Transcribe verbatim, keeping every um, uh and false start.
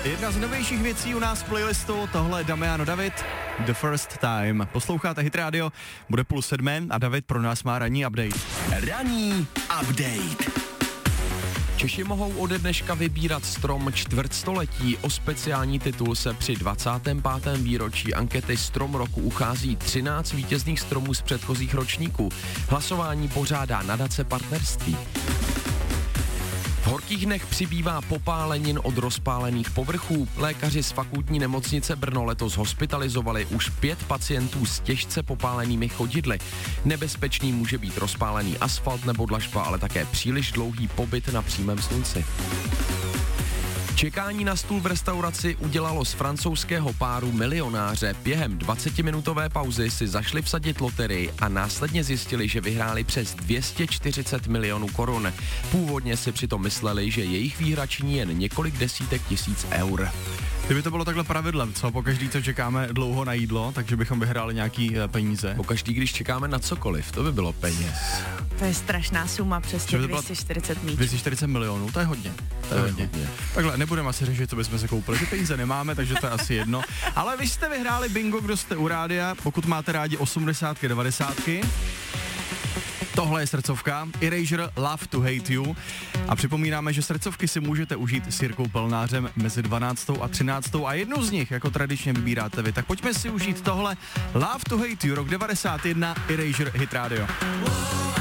Jedna z novějších věcí u nás v playlistu, tohle Damiano David, The First Time. Posloucháte Hit Radio, bude půl sedmé a David pro nás má ranní update. Ranní update. Češi mohou ode dneška vybírat strom čtvrtstoletí. O speciální titul se při dvacátém pátém výročí ankety Strom roku uchází třináct vítězných stromů z předchozích ročníků. Hlasování pořádá nadace Partnerství. V horkých dnech přibývá popálenin od rozpálených povrchů. Lékaři z fakultní nemocnice Brno letos hospitalizovali už pět pacientů s těžce popálenými chodidly. Nebezpečný může být rozpálený asfalt nebo dlažba, ale také příliš dlouhý pobyt na přímém slunci. Čekání na stůl v restauraci udělalo z francouzského páru milionáře. Během dvacetiminutové pauzy si zašli vsadit loterii a následně zjistili, že vyhráli přes dvě stě čtyřicet milionů korun. Původně si přitom mysleli, že jejich výhra činí jen několik desítek tisíc eur. Kdyby to bylo takhle pravidlem, co? Pokaždý, co čekáme dlouho na jídlo, takže bychom vyhráli nějaký e, peníze. Pokaždý, když čekáme na cokoliv, to by bylo peněz. To je strašná suma, přes těch dvě stě čtyřicet míč. dvě stě čtyřicet milionů, to je hodně. To je To je hodně. hodně. Takhle, nebudeme asi řešit, co bychom se koupili. Ty peníze nemáme, takže to je asi jedno. Ale vy jste vyhráli bingo, kdo jste u rádia, pokud máte rádi osmdesátky, devadesátky. Tohle je srdcovka, Erasure Love to Hate You. A připomínáme, že srdcovky si můžete užít s Jirkou Pelnářem mezi dvanáctou a třináctou a jednu z nich, jako tradičně vybíráte vy. Tak pojďme si užít tohle Love to Hate You, rok devadesát jedna, Erasure Hit Radio.